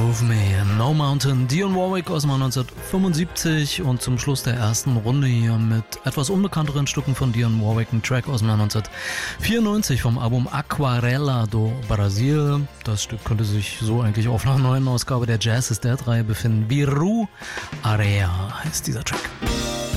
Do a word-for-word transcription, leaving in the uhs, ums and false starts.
Move Me, No Mountain, Dionne Warwick aus dem Jahr neunzehnhundertfünfundsiebzig und zum Schluss der ersten Runde hier mit etwas unbekannteren Stücken von Dionne Warwick, ein Track aus dem Jahr neunzehnhundertvierundneunzig vom Album Aquarela do Brasil. Das Stück könnte sich so eigentlich auf einer neuen Ausgabe der Jazz is Dead Reihe befinden. Biru Area heißt dieser Track.